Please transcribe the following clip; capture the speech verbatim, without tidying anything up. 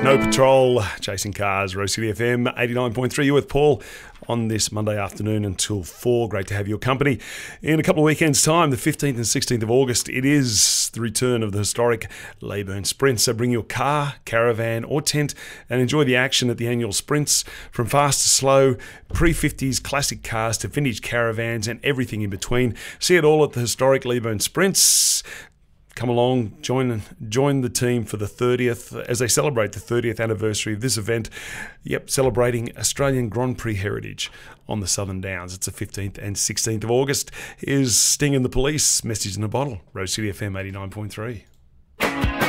Snow Patrol, Chasing Cars, Rose City F M, eighty-nine point three. You're with Paul on this Monday afternoon until four. Great to have your company. In a couple of weekends' time, the fifteenth and sixteenth of August, it is the return of the historic Leyburn Sprints. So bring your car, caravan or tent and enjoy the action at the annual Sprints. From fast to slow, pre fifties classic cars to vintage caravans and everything in between. See it all at the historic Leyburn Sprints. Come along, join join the team for the thirtieth, as they celebrate the thirtieth anniversary of this event. Yep, celebrating Australian Grand Prix heritage on the Southern Downs. It's the fifteenth and sixteenth of August. Here's Sting and the Police, Message in a Bottle, Rose City F M eighty-nine point three.